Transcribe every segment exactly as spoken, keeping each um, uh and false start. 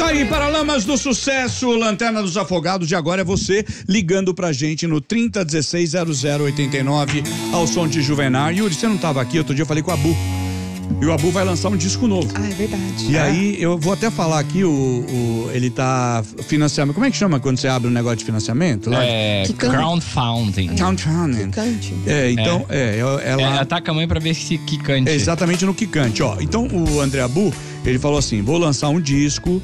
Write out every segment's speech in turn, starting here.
aí, Paralamas do Sucesso, Lanterna dos Afogados, de agora é você ligando pra gente no trinta, dezesseis, zero zero oitenta e nove ao som de Juvenal. Yuri, você não tava aqui, outro dia eu falei com o Abu. E o Abu vai lançar um disco novo. Ah, é verdade. E é. aí, eu vou até falar aqui, o, o, ele tá financiando. Como é que chama quando você abre um negócio de financiamento? Lá? É, crowdfunding. Crowdfunding. Quicante. É, então, é, é, ela... É, ataca a mãe pra ver se quicante. É exatamente no Quicante, ó. Então, o André Abu, ele falou assim, vou lançar um disco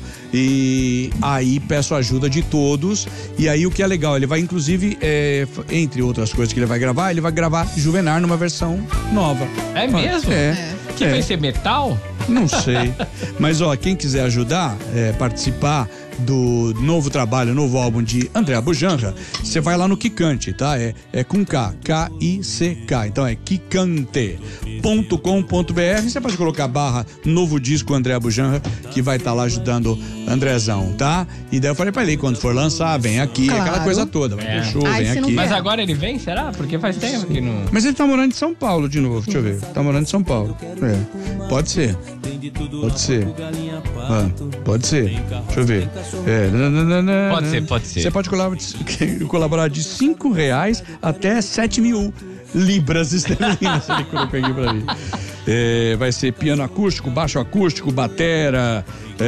e aí peço ajuda de todos. E aí, o que é legal, ele vai, inclusive, é, entre outras coisas que ele vai gravar, ele vai gravar Juvenal numa versão nova. É mesmo? É. É. Que É. vai ser metal? Não sei. Mas, ó, quem quiser ajudar, é, participar do novo trabalho, novo álbum de André Abujanra, você vai lá no Quicante, tá? É, é com K, K I C K. Então é quicante ponto com ponto b r. Você pode colocar barra novo disco André Abujanra, que vai estar tá lá ajudando Andrezão, tá? E daí eu falei pra ele, quando for lançar, vem aqui, Claro. aquela coisa toda. Vai É. ter show, Ai, vem se não aqui. Mas agora ele vem, será? Porque faz tempo que não... Mas ele tá morando em São Paulo de novo, deixa eu ver. Tá morando em São Paulo. É. Pode ser. Pode ser. Ah, pode ser. Deixa eu ver. É. Pode ser, pode ser. Você pode colaborar, colaborar de cinco reais até sete mil libras esterlinas. Ele colocou aqui pra mim. É, vai ser piano acústico, baixo acústico, batera,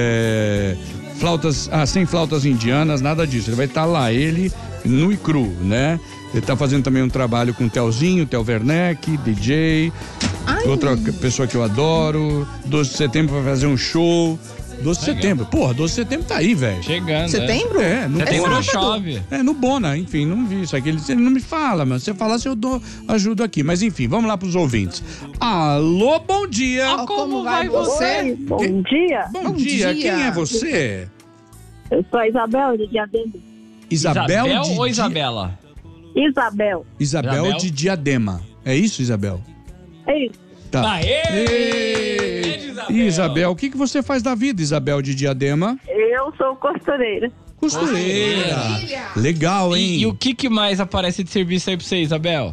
é, flautas, ah, sem flautas indianas, nada disso. Ele vai estar lá, ele nu e cru, né? Ele tá fazendo também um trabalho com o Telzinho, Tel Werneck, D J. Ai. Outra pessoa que eu adoro. doze de setembro vai fazer um show. doze de setembro. Porra, doze de setembro tá aí, velho. Chegando. Setembro? É, no Setembro Bona. chove. É, no Bona, enfim, não vi isso aqui. Ele, ele não me fala, mas se você falasse eu dou, ajudo aqui. Mas enfim, vamos lá pros ouvintes. Alô, bom dia. Ah, como vai você? Oi, bom dia. Bom, bom dia. dia. Quem é você? Eu sou a Isabel de Diadema. Isabel, Isabel de ou Di- Isabela? Isabel. Isabel, Isabel? de Diadema. É isso, Isabel? É isso. Tá. Aê! Ei, Isabel. Isabel, o que, que você faz da vida, Isabel de Diadema? Eu sou costureira. Costureira. Legal, hein? E, e o que, que mais aparece de serviço aí pra você, Isabel?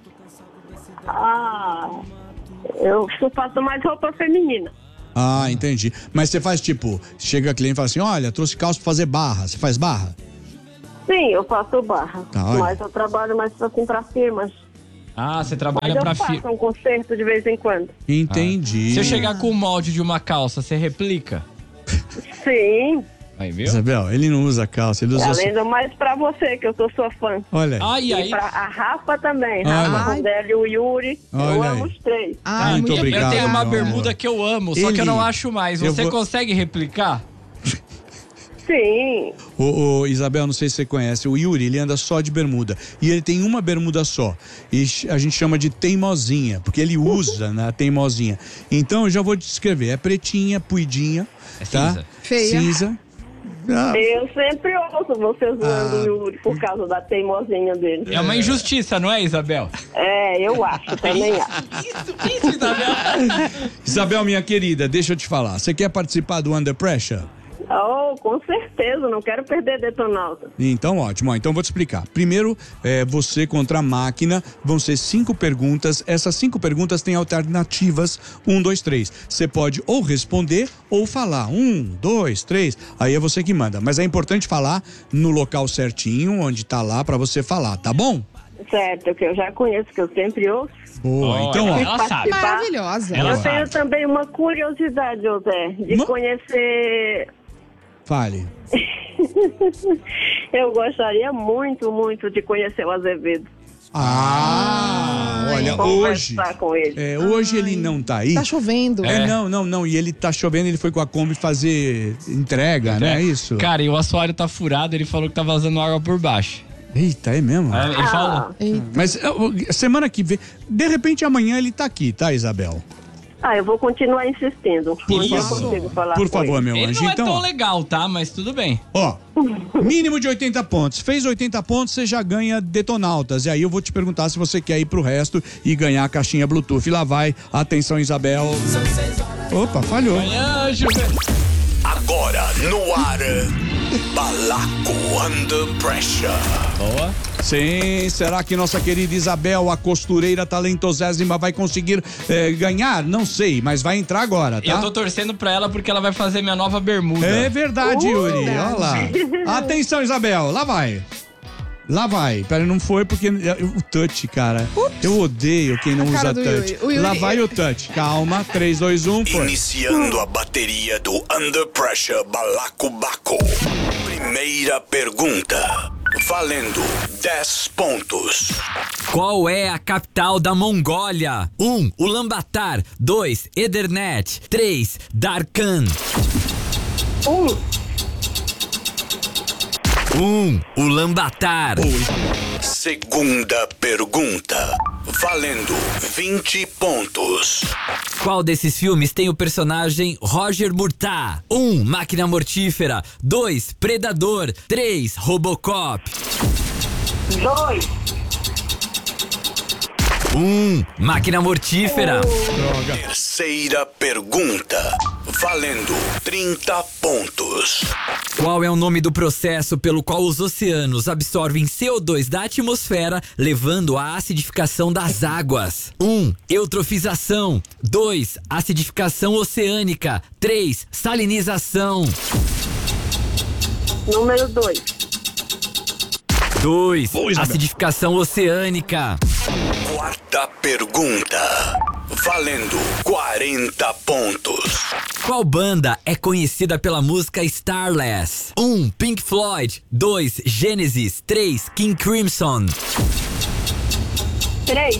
Ah, eu faço mais roupa feminina. Ah, entendi. Mas você faz tipo, chega a cliente e fala assim, olha, trouxe calça pra fazer barra. Você faz barra? Sim, eu faço barra. Tá, olha. Mas eu trabalho mais assim pra firmas. Ah, você Mas trabalha eu pra faço fi... um concerto de vez em quando. Entendi. Se eu chegar com o molde de uma calça, você replica? Sim. Aí, viu? Isabel, ele não usa calça, ele usa... Além do mais pra você, que eu sou sua fã. Olha aí. Ah, e E aí? pra a Rafa também. Olha. Rafa, Ai. Rondeli e o Yuri. Olha eu aí. amo os três. Ah, Muito muito obrigado. Eu tenho uma meu bermuda amor. que eu amo, só que eu não acho mais. Eu Você vou- consegue replicar? Sim. Ô, ô, Isabel, não sei se você conhece, o Yuri, ele anda só de bermuda. E ele tem uma bermuda só. E ch- a gente chama de teimosinha, porque ele usa na teimosinha. Então eu já vou descrever. É pretinha, puidinha, É tá? cinza. Feia. Cinza. Ah, Eu sempre ouço você zoando Ah. o Yuri por causa da teimosinha dele. É uma injustiça, não é, Isabel? É, eu acho, também acho. Isso, isso, Isabel. Isabel, minha querida, deixa eu te falar. Você quer participar do Under Pressure? Oh, com certeza, não quero perder Detonauta. Então, ótimo. Ó, então, vou te explicar. Primeiro, é, você contra a máquina. Vão ser cinco perguntas. Essas cinco perguntas têm alternativas. Um, dois, três. Você pode ou responder ou falar. Um, dois, três. Aí é você que manda. Mas é importante falar no local certinho, onde tá lá pra você falar, tá bom? Certo, que eu já conheço, que eu sempre ouço. Boa. Olha, Então, ó. ela sabe. Maravilhosa. Ela eu sabe. tenho também uma curiosidade, José, de Ma- conhecer. Fale. Eu gostaria muito, muito de conhecer o Azevedo. Ah, olha, hoje. Conversar com ele. É, hoje ele não tá aí. Tá chovendo. É, É. não, não, não. E ele tá chovendo, ele foi com a Kombi fazer entrega, né? É isso? Cara, e o assoalho tá furado, ele falou que tá vazando água por baixo. Eita, é mesmo? É, ele Ah, falou. Eita. Mas ó, semana que vem, de repente amanhã ele tá aqui, tá, Isabel? ah, eu vou continuar insistindo. Por Mas eu favor. consigo falar Por com favor, ele. meu Ele anjo. não é Então, tão ó, legal, tá? Mas tudo bem. ó, mínimo de oitenta pontos. Fez oitenta pontos, você já ganha Detonautas. E aí eu vou te perguntar se você quer ir pro resto e ganhar a caixinha Bluetooth. E lá vai. Atenção, Isabel. Opa, falhou. Anjo, velho. Agora no ar, Balaco Under Pressure. Boa. Sim, será que nossa querida Isabel, a costureira talentosésima, vai conseguir eh, ganhar? Não sei, mas vai entrar agora, tá? Eu tô torcendo pra ela porque ela vai fazer minha nova bermuda. É verdade, Uh, Yuri. verdade. Olha lá. Atenção, Isabel. Lá vai. Lá vai. Pera, não foi porque o touch, cara. Ups. Eu odeio quem não A cara usa do touch. Yuri. O Yuri- Lá vai o touch. Calma. três, dois, um, foi. Iniciando a bateria do Under Pressure Balacobaco. Primeira pergunta. Valendo dez pontos. Qual é a capital da Mongólia? um. Ulaanbaatar. dois. Edirne. três. Darkhan. Um, um. Ulaanbaatar. Segunda pergunta. Valendo vinte pontos. Qual desses filmes tem o personagem Roger Murtaugh? um. Máquina Mortífera. dois. Predador. três. Robocop. dois, um. Máquina Mortífera. Terceira pergunta. Valendo trinta pontos. Qual é o nome do processo pelo qual os oceanos absorvem C O dois da atmosfera, levando à acidificação das águas? um. Eutrofização. dois. Acidificação oceânica. três. Salinização. número dois, dois. Ô, Isabel. Acidificação oceânica. Quarta pergunta. Valendo quarenta pontos. Qual banda é conhecida pela música Starless? um. Pink Floyd. dois. Genesis. três. King Crimson. três,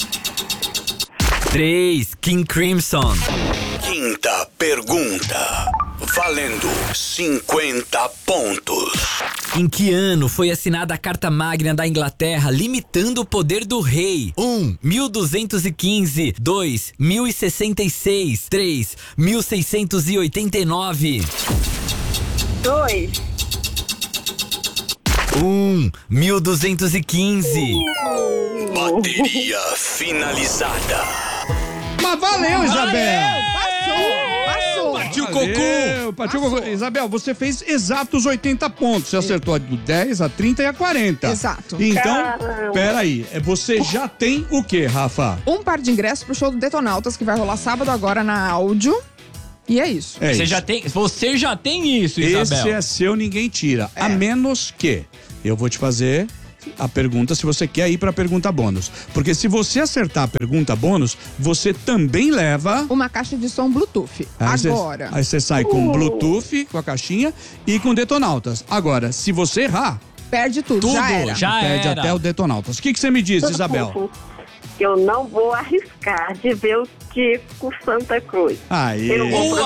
três. King Crimson. Quinta pergunta. Valendo cinquenta pontos. Em que ano foi assinada a Carta Magna da Inglaterra limitando o poder do rei? um. mil duzentos e quinze. dois. mil e sessenta e seis. três. mil seiscentos e oitenta e nove. dois, um. mil duzentos e quinze. Bateria finalizada. Mas valeu, Isabel. Passou. Partiu o Valeu, cocô. partiu o cocô. Isabel, você fez exatos oitenta pontos. Você acertou do dez, a trinta e a quarenta. Exato. Então, Caramba. peraí. Você já tem o quê, Rafa? Um par de ingressos pro show do Detonautas, que vai rolar sábado agora na áudio. E é isso. É Você isso. já tem, você já tem isso, Isabel. Esse é seu, ninguém tira. A menos que eu vou te fazer a pergunta se você quer ir pra pergunta bônus. Porque se você acertar a pergunta bônus, você também leva... Uma caixa de som Bluetooth. Aí cê- Agora. Aí você sai com Bluetooth, com a caixinha e com Detonautas. Agora, se você errar, Perde tudo. Tudo, Já era. já perde era. até o Detonautas. O que que você me diz, Isabel? Eu não vou arriscar de ver o Tico Santa Cruz. Aí. Eu vou O pro show.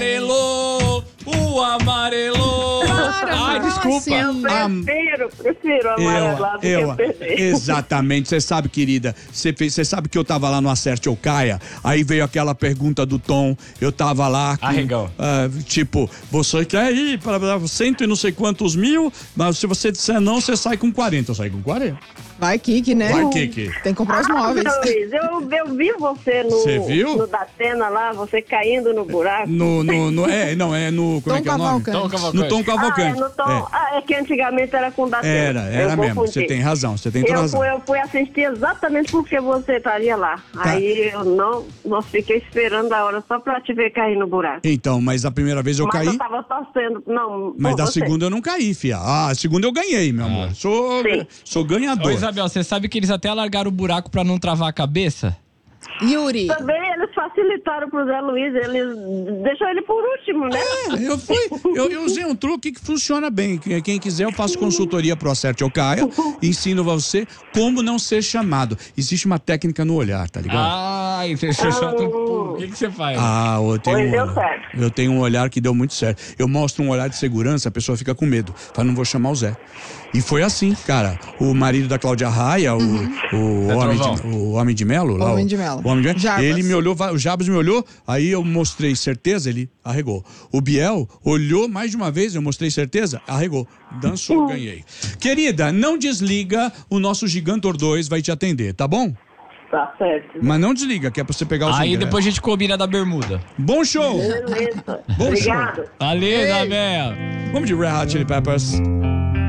amarelo, o amarelo. Para, Ai, desculpa. Eu prefiro, prefiro amarelado do Eu, que eu, perder. exatamente, você sabe, querida, você fez- você sabe que eu tava lá no Acerte ou Caia, aí veio aquela pergunta do Tom, eu tava lá com, Arregão. ah, tipo, você quer ir para cento e não sei quantos mil, mas se você disser não, você sai com quarenta, eu saí com quarenta. Vai, Kiki, né? Vai, Kiki. Tem que comprar os Ah, móveis. Luiz, eu, eu vi você no, Você viu? no Datena lá, você caindo no buraco. No, no, no, é, não, é no, como é Tom que é o nome? Cavalcante. Tom Cavalcante. No Tom Ah, é, Cavalcante. no tom, É. ah, é que antigamente era com Datena. Era, era Eu mesmo, confundi. você tem razão, você tem toda Eu razão. fui, eu fui assistir exatamente porque você estaria lá. Tá. Aí eu não, não fiquei esperando a hora só pra te ver cair no buraco. Então, mas a primeira vez eu Mas caí, eu tava torcendo. Não, mas por da você. segunda eu não caí, fia. Ah, a segunda eu ganhei, meu amor. Sou, Sim. sou ganhador. Ô, Isabel, você sabe que eles até alargaram o buraco pra não travar a cabeça? Yuri. Também eles facilitaram pro Zé Luiz, eles deixou ele por último, né? É, eu fui, eu, eu usei um truque que funciona bem. Quem quem quiser, eu faço consultoria pro Acerte ou Caia, ensino você como não ser chamado. Existe uma técnica no olhar, tá ligado? Ai, você solta um pulo. O que, que você faz? Ah, eu tenho, Pois deu um, certo. eu tenho um olhar que deu muito certo. Eu mostro um olhar de segurança, a pessoa fica com medo. Fala, não vou chamar o Zé. E foi assim, cara. O marido da Cláudia Raia, o, o, Zé homem, Trovão. de, o homem de Melo, lá. Homem o- de Melo. o homem de Melo. Jarbas. Ele me olhou, va- o Jabas me olhou, aí eu mostrei certeza, ele arregou. O Biel olhou mais de uma vez, eu mostrei certeza, arregou. Dançou, ganhei. Querida, não desliga, o nosso Gigantor dois vai te atender, tá bom? Tá certo. Mas não desliga, que é pra você pegar os Aí ingressos. depois a gente combina da bermuda. Bom show! Beleza. Bom Obrigado. show. Valeu, Isabel. Vamos de Red Hot Chili Peppers.